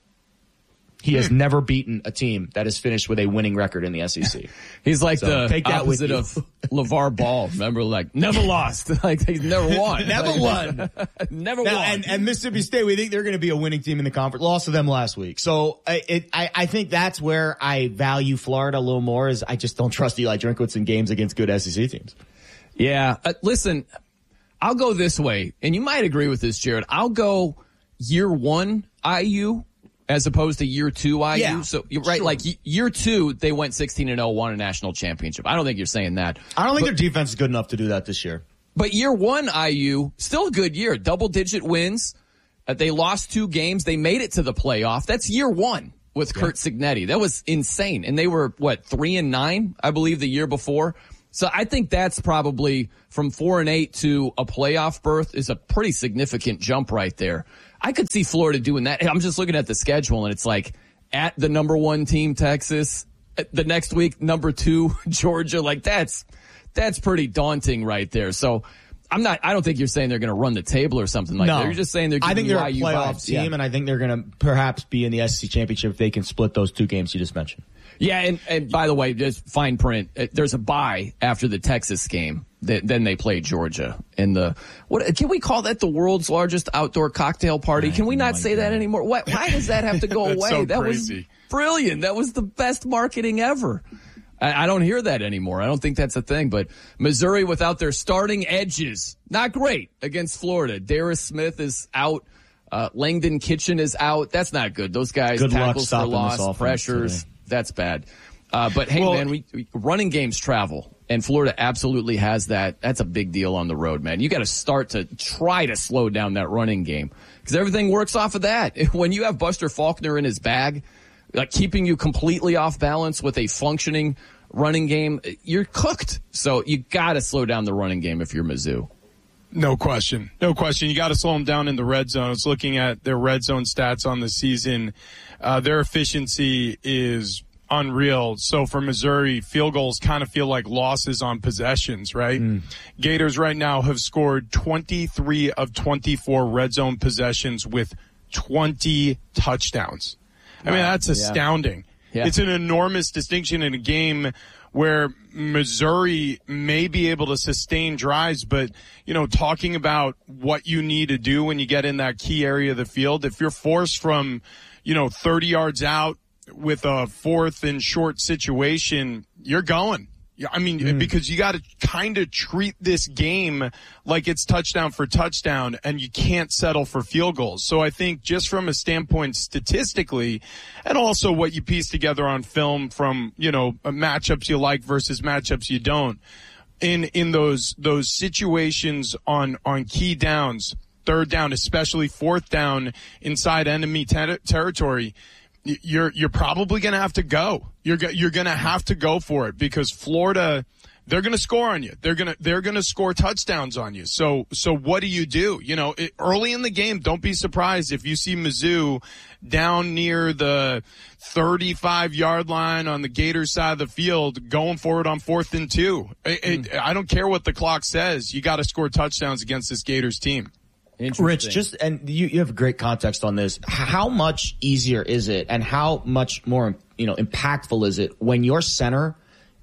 He has never beaten a team that has finished with a winning record in the S E C. He's like so the opposite of LeVar Ball. Remember, like, never lost. Like, he's never won. Never won. never now, won. And, and Mississippi State, we think they're going to be a winning team in the conference. Lost to them last week. So I, it, I, I think that's where I value Florida a little more, is I just don't trust Eli Drinkwitz in games against good S E C teams. Yeah. Uh, listen, I'll go this way, and you might agree with this, Jared. I'll go year one I U as opposed to year two I U. Yeah, so you're right. sure. Like year two, they went sixteen and oh, won a national championship. I don't think you're saying that. I don't think but, their defense is good enough to do that this year. But year one I U, still a good year. Double digit wins. Uh, they lost two games. They made it to the playoff. That's year one with yeah. Kurt Cignetti. That was insane. And they were, what, three and nine, I believe, the year before. So I think that's probably from four and eight to a playoff berth is a pretty significant jump right there. I could see Florida doing that. I'm just looking at the schedule, and it's like at the number one team, Texas, the next week, number two, Georgia. Like that's, that's pretty daunting right there. So I'm not, I don't think you're saying they're going to run the table or something like no. that. You're just saying they're I think they're a playoff vibes. team, yeah. and I think they're going to perhaps be in the S E C championship if they can split those two games you just mentioned. Yeah, and, and by the way, just fine print. There's a bye after the Texas game. Then they play Georgia in the what? Can we call that the world's largest outdoor cocktail party? Can we not say that anymore? Why, why does that have to go away? So that crazy. was brilliant. That was the best marketing ever. I, I don't hear that anymore. I don't think that's a thing. But Missouri without their starting edges, not great against Florida. Darius Smith is out. Uh, Langdon Kitchen is out. That's not good. Those guys good tackles luck for loss, pressures. Today. That's bad. Uh, but hey, well, man, we, we running games travel, and Florida absolutely has that. That's a big deal on the road, man. You got to start to try to slow down that running game because everything works off of that. When you have Buster Faulkner in his bag, like keeping you completely off balance with a functioning running game, you're cooked. So you got to slow down the running game if you're Mizzou. No question. No question. You got to slow them down in the red zone. I was looking at their red zone stats on the season. Uh, their efficiency is unreal. So for Missouri, field goals kind of feel like losses on possessions, right? Mm. Gators right now have scored twenty-three of twenty-four red zone possessions with twenty touchdowns. Wow. I mean, that's astounding. Yeah. Yeah. It's an enormous distinction in a game where Missouri may be able to sustain drives, but, you know, talking about what you need to do when you get in that key area of the field, if you're forced from, you know, thirty yards out with a fourth and short situation, you're going. I mean, mm. because you got to kind of treat this game like it's touchdown for touchdown, and you can't settle for field goals. So I think just from a standpoint statistically, and also what you piece together on film from, you know, matchups you like versus matchups you don't, in in those those situations on on key downs, third down, especially fourth down inside enemy ter- territory, you're you're probably going to have to go. You're you're going to have to go for it because Florida, they're going to score on you. They're going to they're going to score touchdowns on you. So so what do you do? You know, it, early in the game, don't be surprised if you see Mizzou down near the thirty-five yard line on the Gators side of the field going for it on fourth and two. It, it, I don't care what the clock says. You got to score touchdowns against this Gators team. Rich, just, and you, you have great context on this. How much easier is it and how much more, you know, impactful is it when your center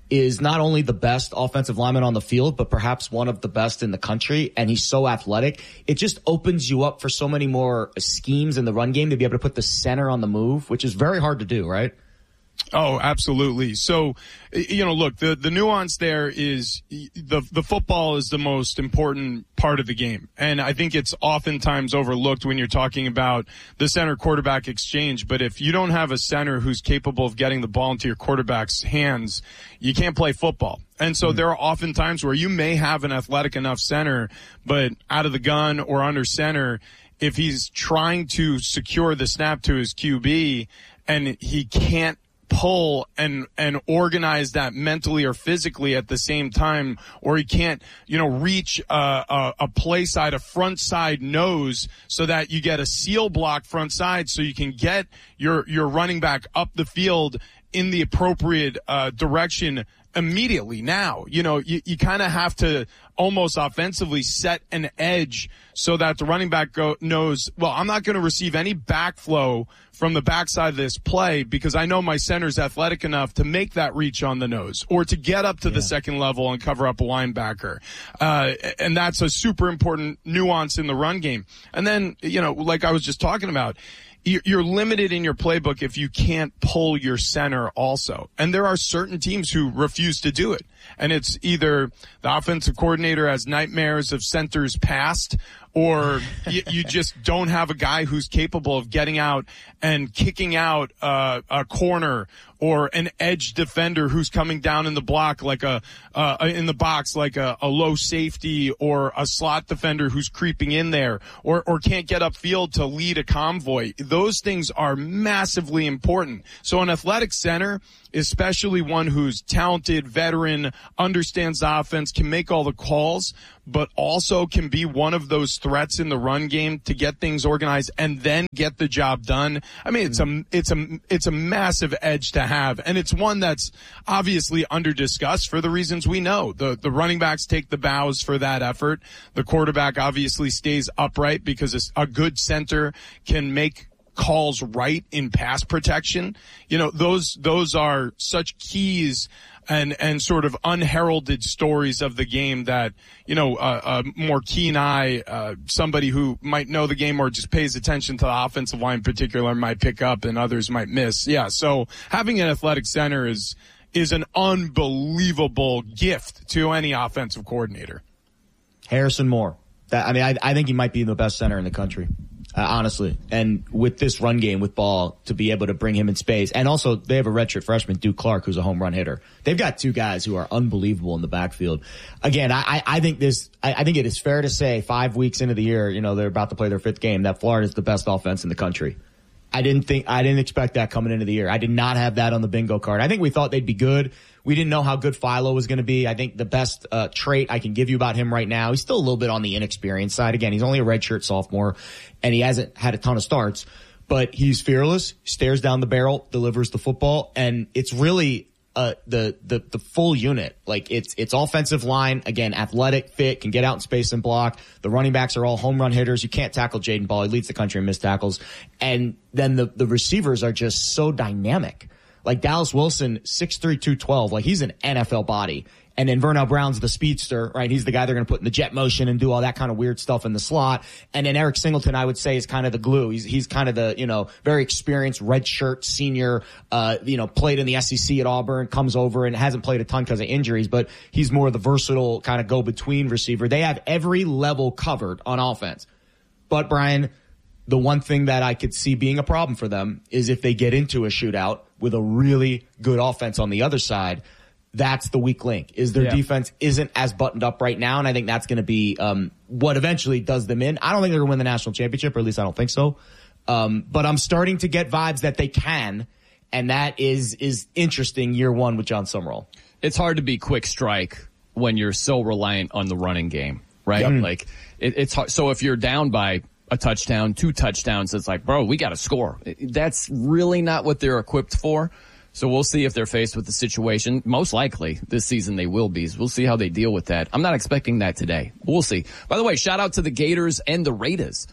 is not only the best offensive lineman on the field, but perhaps one of the best in the country. And he's so athletic. It just opens you up for so many more schemes in the run game to be able to put the center on the move, which is very hard to do, right? Oh, absolutely. So, you know, look, the, the nuance there is the, the football is the most important part of the game. And I think it's oftentimes overlooked when you're talking about the center quarterback exchange. But if you don't have a center who's capable of getting the ball into your quarterback's hands, you can't play football. And so there are often times where you may have an athletic enough center, but out of the gun or under center, if he's trying to secure the snap to his Q B and he can't pull and and organize that mentally or physically at the same time, or he can't, you know, reach a, a, a play side, a front side nose, so that you get a seal block front side, so you can get your your running back up the field in the appropriate uh, direction immediately. Now, you know, you, you kind of have to almost offensively set an edge so that the running back go, knows, well, I'm not going to receive any backflow from the backside of this play because I know my center's athletic enough to make that reach on the nose or to get up to yeah. the second level and cover up a linebacker. Uh, and that's a super important nuance in the run game. And then, you know, like I was just talking about, you're limited in your playbook if you can't pull your center also. And there are certain teams who refuse to do it. And it's either the offensive coordinator has nightmares of centers past, or you, you just don't have a guy who's capable of getting out and kicking out uh, a corner, or an edge defender who's coming down in the block like a uh, in the box like a, a low safety, or a slot defender who's creeping in there, or or can't get upfield to lead a convoy. Those things are massively important. So an athletic center, especially one who's talented, veteran, understands the offense, can make all the calls, but also can be one of those threats in the run game to get things organized and then get the job done. I mean, it's a, it's a, it's a massive edge to have. And it's one that's obviously under discussed for the reasons we know. The, the running backs take the bows for that effort. The quarterback obviously stays upright because a good center can make calls right in pass protection. You know, those, those are such keys and, and sort of unheralded stories of the game that, you know, a, a more keen eye, uh, somebody who might know the game or just pays attention to the offensive line in particular might pick up and others might miss. Yeah. So having an athletic center is, is an unbelievable gift to any offensive coordinator. Harrison Moore. That, I mean, I, I think he might be the best center in the country. Uh, honestly, and with this run game with Ball, to be able to bring him in space, and also they have a redshirt freshman, Duke Clark, who's a home run hitter. They've got two guys who are unbelievable in the backfield. Again, I, I think this, I, I think it is fair to say five weeks into the year, you know, they're about to play their fifth game, that Florida is the best offense in the country. I didn't think, I didn't expect that coming into the year. I did not have that on the bingo card. I think we thought they'd be good. We didn't know how good Philo was going to be. I think the best uh, trait I can give you about him right now, he's still a little bit on the inexperienced side. Again, he's only a redshirt sophomore, and he hasn't had a ton of starts. But he's fearless, stares down the barrel, delivers the football, and it's really uh, the the the full unit. Like it's it's offensive line, again, athletic, fit, can get out in space and block. The running backs are all home run hitters. You can't tackle Jaden Ball. He leads the country in missed tackles. And then the the receivers are just so dynamic. Like Dallas Wilson, six three, two twelve, like he's an N F L body. And then Vernell Brown's the speedster, right? He's the guy they're going to put in the jet motion and do all that kind of weird stuff in the slot. And then Eric Singleton, I would say, is kind of the glue. He's, he's kind of the, you know, very experienced redshirt senior, uh, you know, played in the S E C at Auburn, comes over and hasn't played a ton because of injuries, but he's more the versatile kind of go-between receiver. They have every level covered on offense. But Brian, the one thing that I could see being a problem for them is if they get into a shootout with a really good offense on the other side, that's the weak link, is their yeah. defense isn't as buttoned up right now. And I think that's going to be um what eventually does them in. I don't think they're going to win the national championship, or at least I don't think so. Um, but I'm starting to get vibes that they can. And that is, is interesting year one with John Summerall. It's hard to be quick strike when you're so reliant on the running game, right? Yep. Like it, it's hard. So if you're down by a touchdown, two touchdowns, it's like, bro, we got to score. That's really not what they're equipped for. So we'll see if they're faced with the situation. Most likely this season they will be. We'll see how they deal with that. I'm not expecting that today. We'll see. By the way, shout out to the Gators and the Raiders.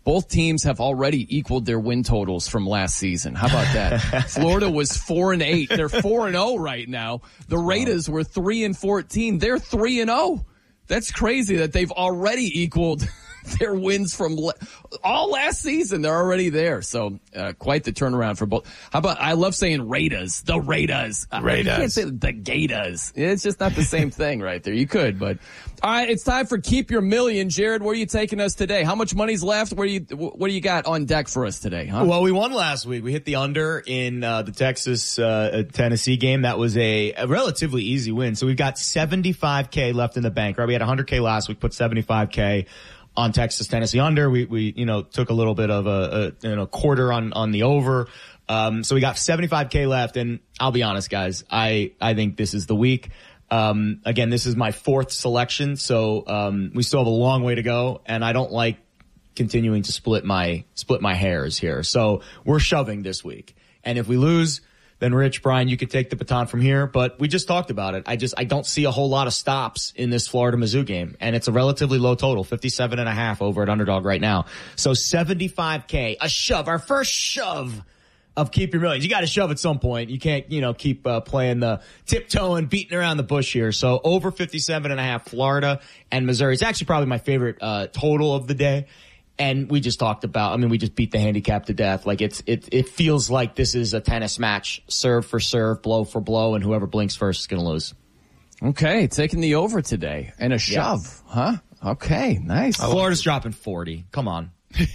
Both teams have already equaled their win totals from last season. How about that? Florida was four and eight. They're four and zero right now. The Raiders were three and fourteen. They're three and zero. That's crazy that they've already equaled their wins from le- all last season. They're already there. So uh, quite the turnaround for both. How about, I love saying Raiders, the Raiders. Raiders. You can't say the Gators. It's just not the same thing right there. You could, but all right, it's time for Keep Your Million. Jared, where are you taking us today? How much money's left? Where do you, what do you got on deck for us today? Huh? Well, we won last week. We hit the under in uh, the Texas uh, Tennessee game. That was a, a relatively easy win. So we've got seventy-five K left in the bank, right? We had one hundred K last week, put seventy-five K on Texas Tennessee under. We, we, you know, took a little bit of a, a you know, quarter on, on the over. Um, so we got seventy-five K left. And I'll be honest, guys, I, I think this is the week. Um, again, this is my fourth selection. So, um, we still have a long way to go. And I don't like continuing to split my, split my hairs here. So we're shoving this week. And if we lose, then Rich, Brian, you could take the baton from here. But we just talked about it. I just, I don't see a whole lot of stops in this Florida-Mizzou game. And it's a relatively low total, fifty-seven and a half over at Underdog right now. So seventy-five K, a shove, our first shove of Keep Your Millions. You got to shove at some point. You can't, you know, keep uh, playing the tiptoeing, beating around the bush here. So over fifty-seven and a half, Florida and Missouri. It's actually probably my favorite uh, total of the day. And we just talked about, I mean, we just beat the handicap to death. Like it's, it, it feels like this is a tennis match, serve for serve, blow for blow, and whoever blinks first is going to lose. Okay. Taking the over today and a shove, yeah. Huh? Okay. Nice. Florida's dropping forty. Come on.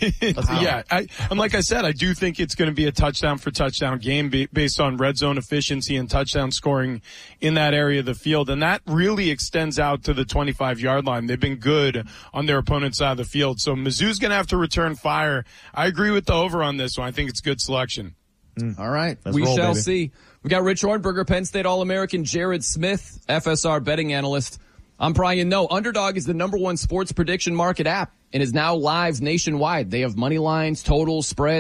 Yeah, I, and like I said, I do think it's going to be a touchdown for touchdown game be, based on red zone efficiency and touchdown scoring in that area of the field. And that really extends out to the twenty-five yard line. They've been good on their opponent's side of the field. So Mizzou's going to have to return fire. I agree with the over on this one. I think it's good selection. Mm. All right. Let's we roll, shall baby. see. We got Rich Hornberger, Penn State All-American, Jared Smith, F S R betting analyst. I'm Brian Noe. Underdog is the number one sports prediction market app and is now live nationwide. They have money lines, totals, spreads.